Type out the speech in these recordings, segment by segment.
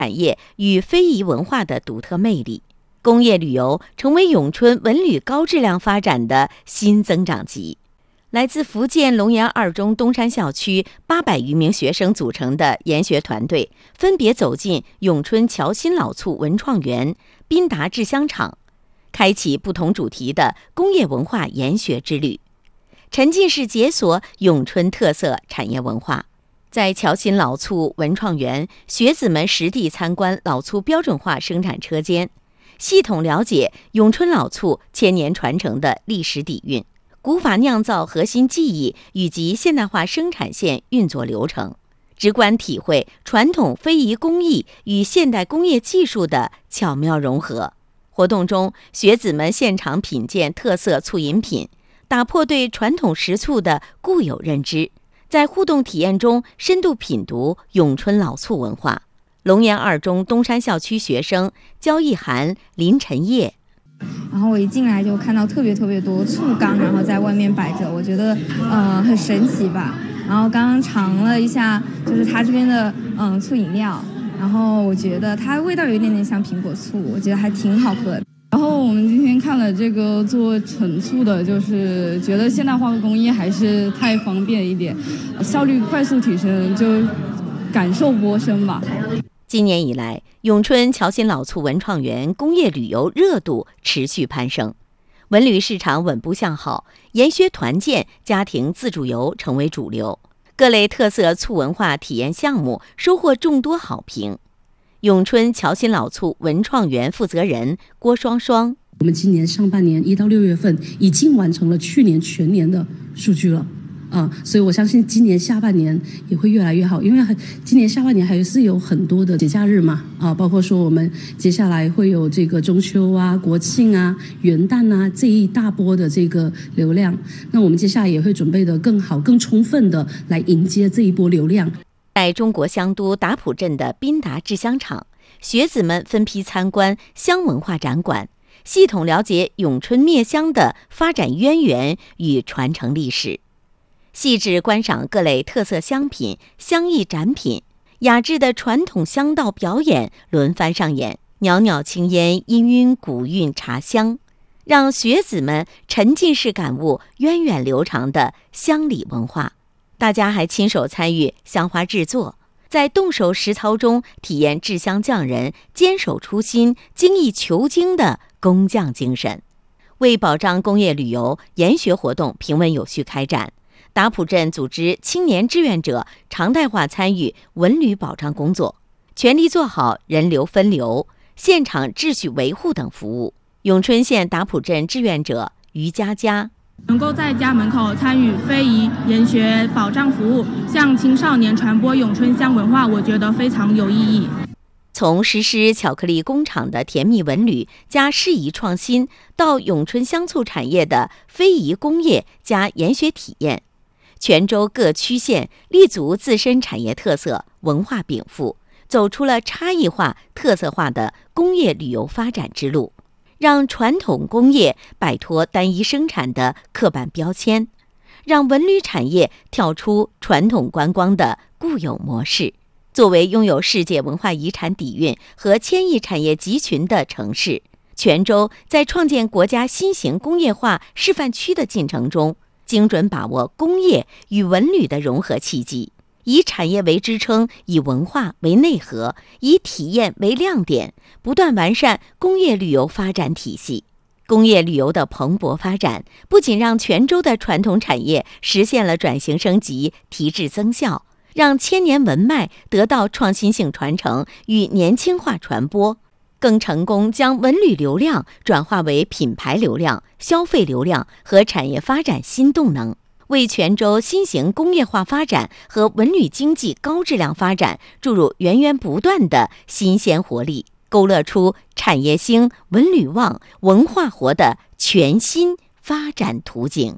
产业与非遗文化的独特魅力。工业旅游成为咏春文旅高质量发展的新增长极。来自福建龙岩二中东山校区800余名学生组成的研学团队，分别走进咏春侨新老厝文创园、宾达制香厂，开启不同主题的工业文化研学之旅，沉浸式解锁咏春特色产业文化。在侨新老厝文创园，学子们实地参观老厝标准化生产车间，系统了解咏春老厝千年传承的历史底蕴、古法酿造核心技艺以及现代化生产线运作流程，直观体会传统非遗工艺与现代工业技术的巧妙融合。活动中，学子们现场品鉴特色醋饮品，打破对传统食醋的固有认知，在互动体验中深度品读咏春老醋文化。龙岩二中东山校区学生焦一涵、林晨叶。 然后我一进来就看到特别多醋缸，然后在外面摆着，我觉得很神奇吧。然后刚刚尝了一下，就是它这边的醋饮料，然后我觉得它味道有一点点像苹果醋，我觉得还挺好喝的。 然后我们今天看了这个做陈醋的，就是觉得现代化的工艺还是太方便一点，效率快速提升，就感受颇深吧。 今年以来，咏春侨新老厝文创园工业旅游热度持续攀升，文旅市场稳步向好，研学团建、家庭自助游成为主流，各类特色醋文化体验项目收获众多好评。咏春侨新老厝文创园负责人郭双双： 我们今年上半年1到6月份已经完成了去年全年的数据了。所以我相信今年下半年也会越来越好，因为今年下半年还是有很多的节假日嘛，包括说我们接下来会有这个中秋啊、国庆啊、元旦啊这一大波的这个流量，那我们接下来也会准备的更好、更充分的来迎接这一波流量。 在中国香都达普镇的宾达制香厂，学子们分批参观香文化展馆，系统了解咏春灭香的发展渊源与传承历史。细致观赏各类特色香品、香艺展品，雅致的传统香道表演轮番上演，袅袅青烟氤氲古韵茶香，让学子们沉浸式感悟源远流长的香礼文化。大家还亲手参与香花制作，在动手实操中体验制香匠人坚守初心、精益求精的工匠精神。为保障工业旅游，研学活动平稳有序开展，达普镇组织青年志愿者常态化参与文旅保障工作，全力做好人流分流、现场秩序维护等服务。永春县达普镇志愿者于佳佳： 能够在家门口参与非遗研学保障服务，向青少年传播咏春香文化，我觉得非常有意义。 从实施巧克力工厂的甜蜜文旅加适宜创新，到咏春香醋产业的非遗工业加研学体验，泉州各区县立足自身产业特色、文化禀赋，走出了差异化、特色化的工业旅游发展之路，让传统工业摆脱单一生产的刻板标签，让文旅产业跳出传统观光的固有模式。作为拥有世界文化遗产底蕴和千亿产业集群的城市，泉州在创建国家新型工业化示范区的进程中，精准把握工业与文旅的融合契机，以产业为支撑，以文化为内核，以体验为亮点，不断完善工业旅游发展体系。工业旅游的蓬勃发展，不仅让泉州的传统产业实现了转型升级、提质增效，让千年文脉得到创新性传承与年轻化传播，更成功将文旅流量转化为品牌流量、消费流量和产业发展新动能，为泉州新型工业化发展和文旅经济高质量发展注入源源不断的新鲜活力，勾勒出产业兴、文旅旺、文化活的全新发展图景。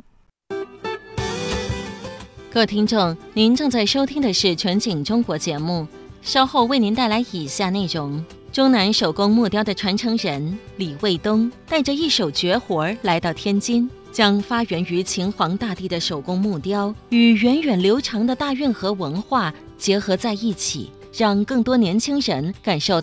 各位听众，您正在收听的是全景中国节目，稍后为您带来以下内容。中南手工木雕的传承人李卫东带着一手绝活来到天津，将发源于秦皇大帝的手工木雕与源远流长的大运河文化结合在一起， 让更多年轻人感受